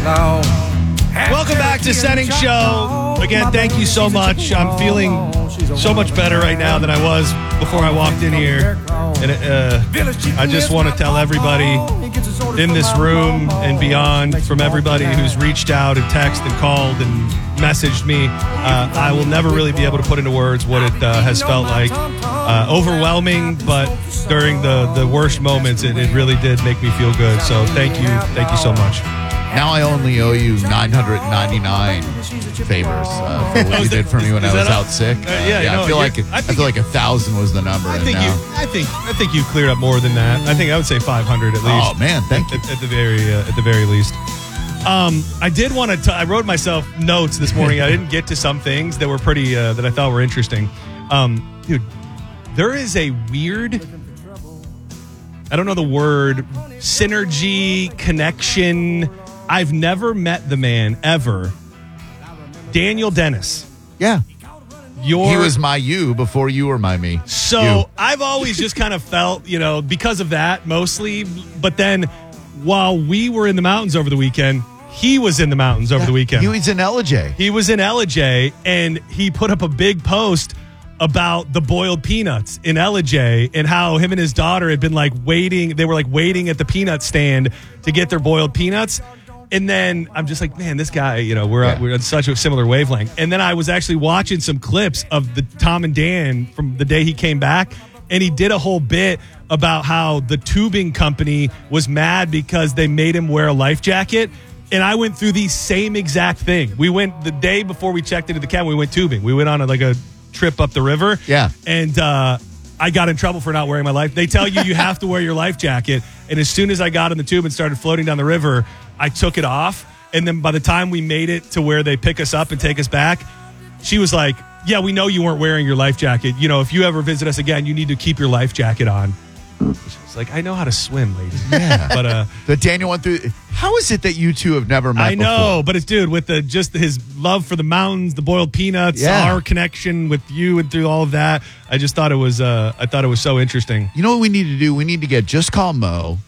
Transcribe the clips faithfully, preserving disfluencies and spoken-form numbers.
Welcome back to Setting Show. Again, thank you so much. I'm feeling so much better right now than I was before I walked in here. And uh, I just want to tell everybody in this room and beyond, from everybody who's reached out and texted and called and messaged me, uh, I will never really be able to put into words what it uh, has felt like. Uh, overwhelming, but during the, the worst moments, it, it really did make me feel good. So thank you. Thank you so much. Now I only owe you nine hundred ninety-nine favors uh, for what you did for me when I was out sick. Uh, yeah, yeah no, I feel like I, I feel like a thousand was the number. I think now. you. I think. I think you cleared up more than that. I think I would say five hundred at least. Oh man, thank at, you. At, at the very, uh, at the very least. Um, I did want to. I wrote myself notes this morning. I didn't get to some things that were pretty uh, that I thought were interesting. Um, dude, there is a weird. I don't know the word. Synergy, connection. I've never met the man ever. Daniel Dennis. Yeah. Your, he was my you before you were my me. So you. I've always just kind of felt, you know, because of that mostly. But then while we were in the mountains over the weekend, he was in the mountains over yeah, the weekend. He was in Ellijay. He was in Ellijay, and he put up a big post about the boiled peanuts in Ellijay and how him and his daughter had been like waiting. They were like waiting at the peanut stand to get their boiled peanuts. And then I'm just like, man, this guy, you know, we're yeah. we're on such a similar wavelength. And then I was actually watching some clips of the Tom and Dan from the day he came back, and he did a whole bit about how the tubing company was mad because they made him wear a life jacket. And I went through the same exact thing. We went the day before we checked into the cabin, we went tubing. We went on a, like a trip up the river. Yeah. And uh, I got in trouble for not wearing my life. They tell you you have to wear your life jacket. And as soon as I got in the tube and started floating down the river, I took it off. And then by the time we made it to where they pick us up and take us back, she was like, yeah, we know you weren't wearing your life jacket. You know, if you ever visit us again, you need to keep your life jacket on. It's like, I know how to swim, lady. Yeah. But uh, the Daniel went through. How is it that you two have never met I know, before? but it's, dude, with the just his love for the mountains, the boiled peanuts, yeah. our connection with you and through all of that, I just thought it was, uh, I thought it was so interesting. You know what we need to do? We need to get Just Call Mo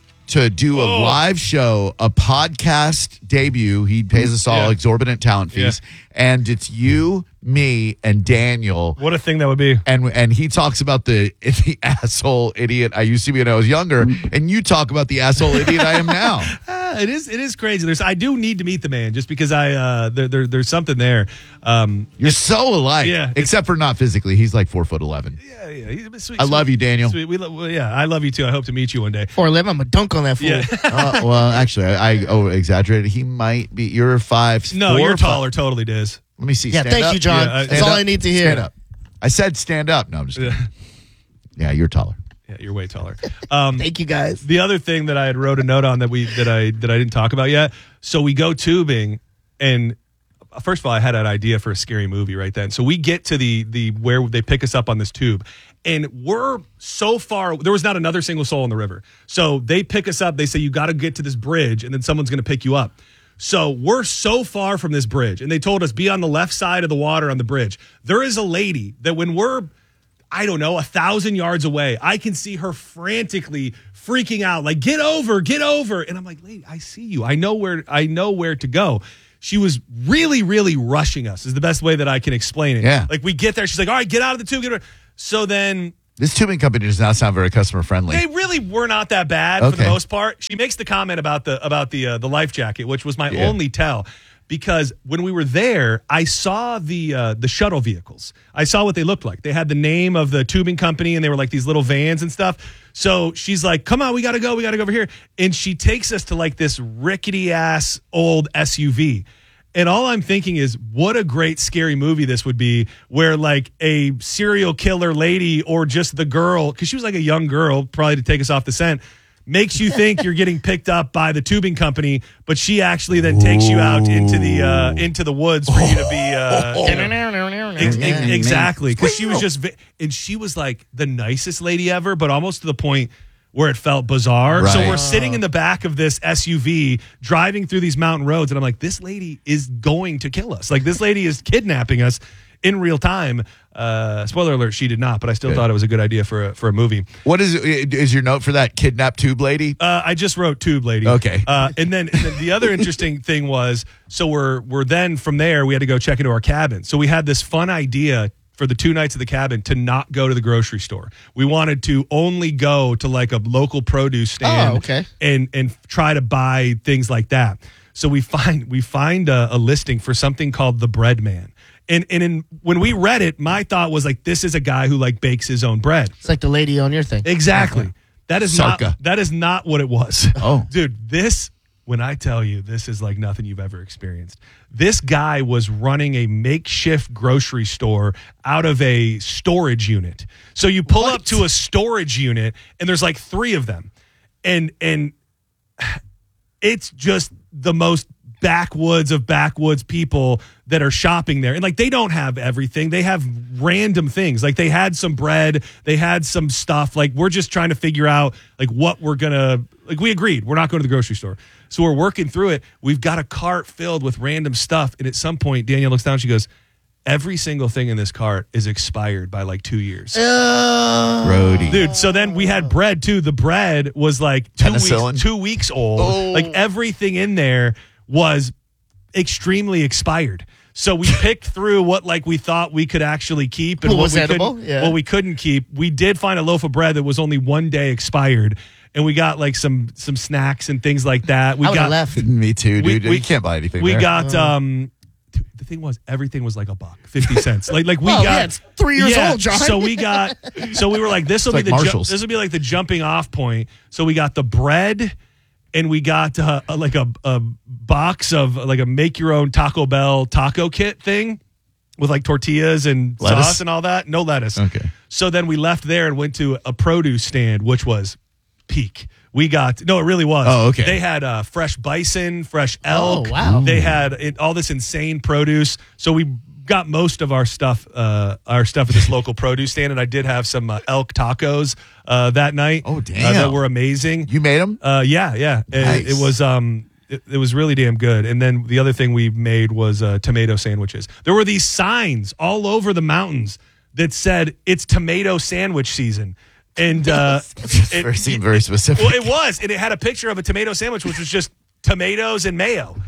to do a oh. live show, a podcast debut. He pays us all yeah. exorbitant talent fees. Yeah. And it's you, me, and Daniel. What a thing that would be. And and he talks about the, the asshole idiot I used to be when I was younger. And you talk about the asshole idiot I am now. Ah, it is it is crazy. There's I do need to meet the man just because I uh, there, there there's something there. Um, You're so alike. Yeah. Except for not physically. He's like four foot eleven. Yeah, yeah. He's a sweet, I love sweet, you, Daniel. Sweet. We lo- well, yeah, I love you too. I hope to meet you one day. four eleven, I'm a dunk on that fool. Yeah. uh, well, actually, I, I over exaggerated. He might be. You're five. No, four, you're five. taller. Totally Diz. Let me see. Yeah, stand thank up. you, John. Yeah, I- That's Stand all up. I need to hear. Stand up. I said stand up. No, I'm just kidding. Yeah. Yeah, you're taller. Yeah, you're way taller. Um, Thank you, guys. The other thing that I had wrote a note on that we that I that I didn't talk about yet. So we go tubing, and first of all, I had an idea for a scary movie right then. So we get to the the where they pick us up on this tube, and we're so far. There was not another single soul in the river. So they pick us up. They say you got to get to this bridge, and then someone's going to pick you up. So we're so far from this bridge, and they told us be on the left side of the water on the bridge. There is a lady that when we're I don't know, a thousand yards away, I can see her frantically freaking out, like, get over, get over. And I'm like, lady, I see you. I know where I know where to go. She was really, really rushing us is the best way that I can explain it. Yeah. Like we get there, she's like, all right, get out of the tube. Get over. So then This tubing company does not sound very customer friendly. they really were not that bad Okay. for the most part. She makes the comment about the about the uh, the life jacket, which was my Yeah. only tell. Because when we were there, I saw the uh, the shuttle vehicles. I saw what they looked like. They had the name of the tubing company, and they were like these little vans and stuff. So she's like, come on, we got to go. We got to go over here. And she takes us to like this rickety-ass old S U V. And all I'm thinking is, what a great scary movie this would be where like a serial killer lady or just the girl, because she was like a young girl, probably to take us off the scent, makes you think you're getting picked up by the tubing company, but she actually then takes you out into the uh, into the woods for you to be uh, you know, ex- ex- exactly because she was just vi- and she was like the nicest lady ever, but almost to the point where it felt bizarre. Right. So we're sitting in the back of this S U V driving through these mountain roads, and I'm like, this lady is going to kill us. Like this lady is kidnapping us. in real time. Uh, spoiler alert, she did not, but I still Good. thought it was a good idea for a, for a movie. What is is your note for that kidnapped tube lady? Uh, I just wrote tube lady. Okay. Uh, and then, and then the other interesting thing was, so we're we're then from there we had to go check into our cabin. So we had this fun idea for the two nights of the cabin to not go to the grocery store. We wanted to only go to like a local produce stand Oh, okay. and and try to buy things like that. So we find we find a, a listing for something called the Bread Man. And and in, when we read it, my thought was like, this is a guy who like bakes his own bread. It's like the lady on your thing. Exactly. That is Sarka. not that is not what it was. Oh. Dude, this when I tell you this is like nothing you've ever experienced. This guy was running a makeshift grocery store out of a storage unit. So you pull What? up to a storage unit and there's like three of them. And and it's just the most backwoods of backwoods people that are shopping there. And like they don't have everything. They have random things. Like they had some bread, they had some stuff. Like we're just trying to figure out like what we're gonna like we agreed. We're not going to the grocery store. So we're working through it. We've got a cart filled with random stuff. And at some point, Danielle looks down, she goes, every single thing in this cart is expired by like two years. Uh, Brody. Dude, so then we had bread too. The bread was like two Penicillin? weeks, two weeks old. Oh. Like everything in there was extremely expired. So we picked through what like we thought we could actually keep and What what, was we edible? couldn't, Yeah. what we couldn't keep. We did find a loaf of bread that was only one day expired, and we got like some some snacks and things like that. We I would have got left. Me too, we- dude. we- you can't buy anything we there. got um dude, the thing was everything was like a buck, fifty cents. Like like we Well, got yeah, it's three years yeah, old, John. So we got so we were like this will be like the ju- Marshalls. this will be like the jumping off point. So we got the bread and we got uh, a, like a a box of like a make your own Taco Bell taco kit thing with like tortillas and Lettuce? sauce and all that. No lettuce. Okay. So then we left there and went to a produce stand, which was peak. We got no, it really was. Oh, okay. They had uh, fresh bison, fresh elk. Oh, wow. They had it, all this insane produce. So we got most of our stuff, uh, our stuff at this local produce stand, and I did have some uh, elk tacos uh, that night. Oh, uh, damn. that were amazing. You made them? Uh, yeah, yeah. It, Nice. it was um, it, it was really damn good. And then the other thing we made was uh, tomato sandwiches. There were these signs all over the mountains that said it's tomato sandwich season. And uh, it, Very, seemed very specific. well, it was, and it had a picture of a tomato sandwich, which was just tomatoes and mayo.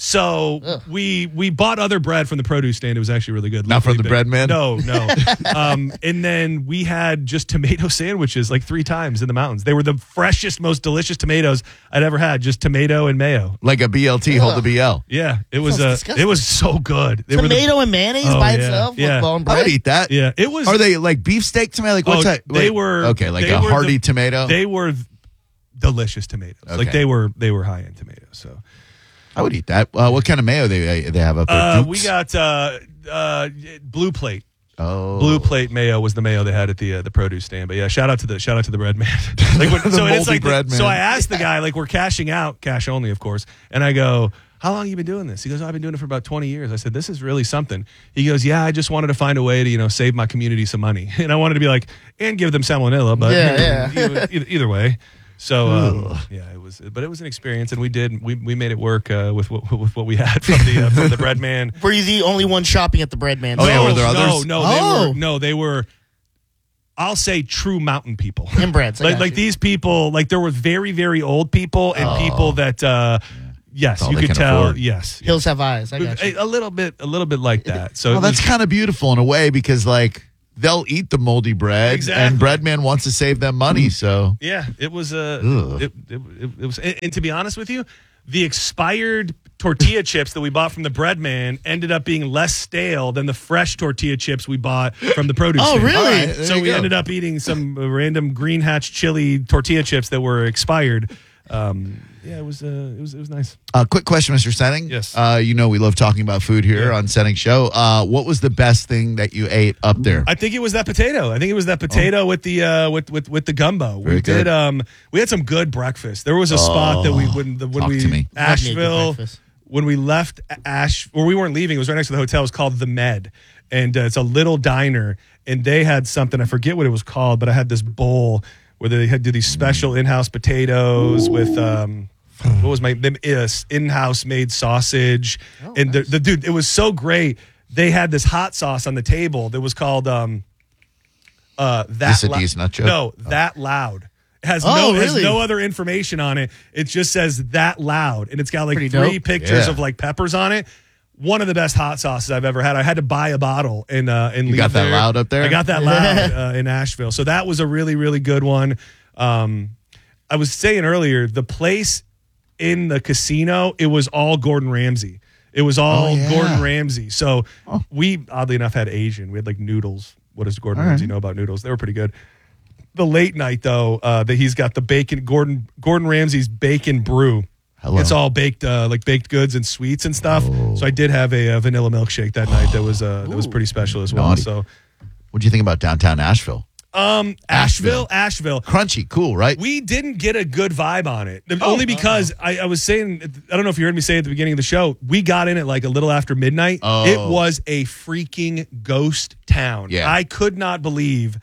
So Ugh. we we bought other bread from the produce stand. It was actually really good. Not from Lovely the bit- bread man? No, no. um, and then we had just tomato sandwiches like three times in the mountains. They were the freshest, most delicious tomatoes I'd ever had. Just tomato and mayo. Like a B L T, hold the B L. Yeah, it was. Sounds Uh, disgusting. it was so good. They were the- Tomato and mayonnaise Oh, by yeah, itself yeah. with bone I bread. would eat that. yeah, it was. Are they like beefsteak tomato? Like what's Oh, that? They Wait, were okay, like they a were hearty the- tomato. They were th- delicious tomatoes. Like Okay. they were they were high end tomatoes. So I would eat that. Uh, what kind of mayo they they have up there? uh, Dukes? we got uh, uh, Blue Plate. oh. Blue Plate mayo was the mayo they had at the uh, the produce stand. But yeah, shout out to the shout out to the bread man. like when, The so it's moldy like the- bread so man. I asked the guy like we're cashing out, cash only of course, and I go, how long have you been doing this? He goes, oh, I've been doing it for about twenty years. I said, this is really something. He goes, yeah, I just wanted to find a way to, you know, save my community some money. And I wanted to be like, and give them salmonella, but Yeah, yeah. either, either, either way. So, um, yeah, it was, but it was an experience, and we did, we, we made it work uh, with, what, with what we had from the, uh, from the bread man. Were you the only one shopping at the bread man? Oh, yeah, no, were there no, others? no, Oh. they were, no, they were, I'll say true mountain people. Inbreds. I like got like you. these people, like there were very, very old people and Oh. people that, uh, yes, That's all you they could can tell. afford. Yes. Hills have eyes. I got you. A, a little bit, a little bit like that. So Well, it that's was- kind of beautiful in a way because like they'll eat the moldy bread, Exactly. and Breadman wants to save them money. So yeah, it was a, Ugh. it, it, it, it was, and, and to be honest with you, the expired tortilla chips that we bought from the bread man ended up being less stale than the fresh tortilla chips we bought from the produce Oh, stand. really? All right, there So you we go. ended up eating some uh, random green hatch chili tortilla chips that were expired. Um, yeah, it was, uh, it was, it was nice. Uh, quick question, Mister Setting. Yes. Uh, you know we love talking about food here Yeah. on Setting Show. Uh, what was the best thing that you ate up there? I think it was that potato. I think it was that potato with the uh, with, with with the gumbo. Very we good. did. Um, we had some good breakfast. There was a spot that we when the, when talk we to me. Love me a good Asheville breakfast. when we left Ash or we weren't leaving. It was right next to the hotel. It was called the Med, and uh, it's a little diner. And they had something. I forget what it was called, but I had this bowl where they had do these special in-house potatoes with. Um, what was my them is in-house made sausage Oh, and the, nice. the dude it was so great they had this hot sauce on the table that was called um, uh, that. This a Lou- D's nut joke? No, that loud. It has Oh, no it has really? no other information on it. It just says that loud, and it's got like Pretty three dope. pictures Yeah. of like peppers on it. One of the best hot sauces I've ever had. I had to buy a bottle and uh, and You leave got that there. loud up there? I got that loud uh, in Asheville. So that was a really really good one. Um, I was saying earlier, the place in the casino, it was all Gordon Ramsay. It was all Oh, yeah. Gordon Ramsay. So we oddly enough had Asian. We had like noodles. What does Gordon All Ramsay right. know about noodles? They were pretty good. The late night though, uh, that he's got the bacon Gordon Gordon Ramsay's bacon brew. Hello. It's all baked, uh, like baked goods and sweets and stuff. Oh. So I did have a, uh vanilla milkshake that night. That was uh, that was pretty special as well. Naughty. So What'd you think about downtown Asheville? um, Asheville, Asheville. Crunchy, cool, right? We didn't get a good vibe on it. Only because I, I was saying, I don't know if you heard me say at the beginning of the show, we got in at like a little after midnight. Oh. It was a freaking ghost town. Yeah. I could not believe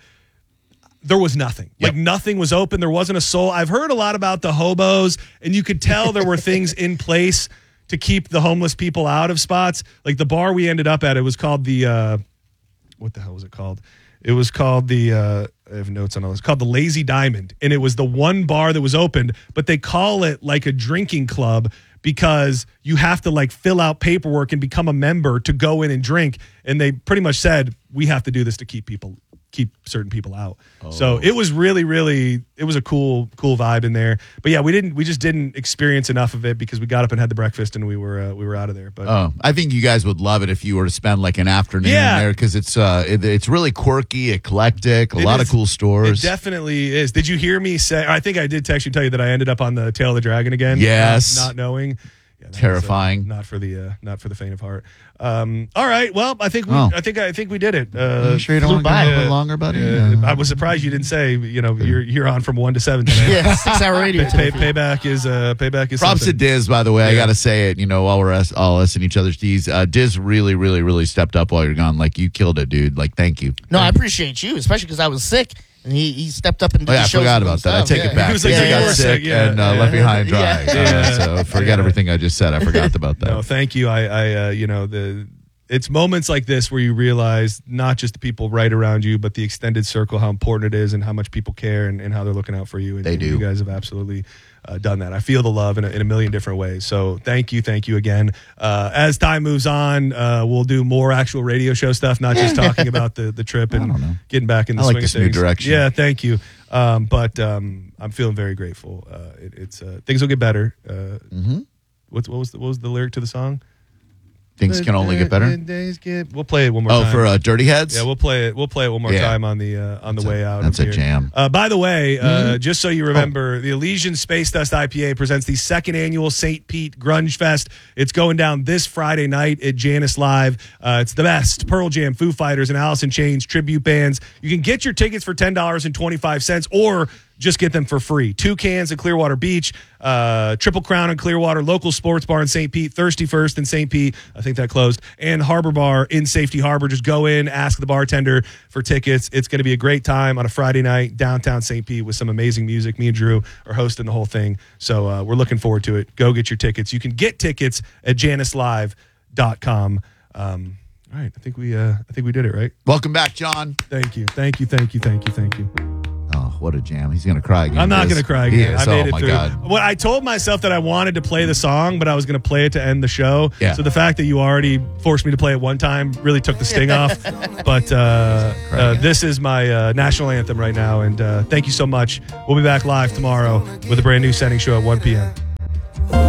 there was nothing. Yep. Like nothing was open. There wasn't a soul. I've heard a lot about the hobos, and you could tell there were things in place to keep the homeless people out of spots. Like the bar we ended up at, it was called the, uh, what the hell was it called? It was called the, uh, I have notes on all this, called the Lazy Diamond. And it was the one bar that was opened, but they call it like a drinking club because you have to like fill out paperwork and become a member to go in and drink. And they pretty much said, we have to do this to keep people keep certain people out. So it was really, really, it was a cool, cool vibe in there. But yeah, we didn't, we just didn't experience enough of it because we got up and had the breakfast and we were, uh, we were out of there. But Oh, I think you guys would love it if you were to spend like an afternoon Yeah. there because it's uh, it, it's really quirky, eclectic, a It lot is- of cool stores. It definitely is. Did you hear me say? I think I did text you and tell you that I ended up on the Tail of the Dragon again. Yes. not, not knowing. Yeah, that was, uh, Terrifying. not for the uh, not for the faint of heart. Um, all right. Well, I think we, Oh. I think I think we did it. Are Uh, you sure you don't flew want to go by. a little bit Yeah. longer, buddy? uh, Uh, I was surprised you didn't say. You know, you're you're on from one to seven today. Yeah, six hour radio. Pay, pay, payback is uh, payback is Props to something. Diz, by the way. I Yeah. got to say it, you know, while we're us, all us and each other's D's. Uh, Diz really, really, really stepped up while you're gone. Like, you killed it, dude. Like, thank you. No, I appreciate you, especially because I was sick, and he, he stepped up and did Oh, yeah, I the shows forgot and about that. I stuff. take Yeah. it back. He was like, Diz yeah, got you were sick sick, yeah. and uh, Yeah. left behind dry. Yeah. Uh, Yeah. so forget Yeah. everything I just said. I forgot about that. No, thank you. I, I, uh, you know, the it's moments like this where you realize not just the people right around you, but the extended circle, how important it is, and how much people care, and, and how they're looking out for you. And, They and do. You guys have absolutely uh, done that. I feel the love in a, in a million different ways. So thank you, thank you again. Uh, as time moves on, uh, we'll do more actual radio show stuff, not just talking about the the trip don't know. and getting back in the I like swing this of new things. direction. Yeah, thank you. Um, but um, I'm feeling very grateful. Uh, it, it's uh, things will get better. Uh, Mm-hmm. what, what was the, what was the lyric to the song? Things can only get better. Days get- We'll play it one more Oh, time. for uh, Dirty Heads? Yeah, we'll play it. We'll play it one more Yeah. time on the uh, on the That's way a- out. that's of a here. jam. Uh, by the way, uh, Mm-hmm. just so you remember, the Elysian Space Dust I P A presents the second annual Saint Pete Grunge Fest. It's going down this Friday night at Janus Live. Uh, it's the best Pearl Jam, Foo Fighters, and Alice in Chains tribute bands. You can get your tickets for ten dollars and twenty five cents, or just get them for free. Two Cans in Clearwater Beach, uh, Triple Crown in Clearwater, local sports bar in Saint Pete, Thirsty First in Saint Pete, I think that closed, and Harbor Bar in Safety Harbor. Just go in, ask the bartender for tickets. It's going to be a great time on a Friday night downtown Saint Pete with some amazing music. Me and Drew are hosting the whole thing, so uh, we're looking forward to it. Go get your tickets. You can get tickets at janus live dot com. Um, all right, I think we uh, I think we did it, right? Welcome back, John. Thank you, thank you, thank you, thank you, thank you. Oh, what a jam. He's going to cry again. I'm not Diz. going to cry He again. is. I made oh, it my through. God. What I told myself that I wanted to play the song, but I was going to play it to end the show. Yeah. So the fact that you already forced me to play it one time really took the sting off. But uh, uh, this is my uh, national anthem right now, and uh, thank you so much. We'll be back live tomorrow with a brand new Setting Show at one p.m.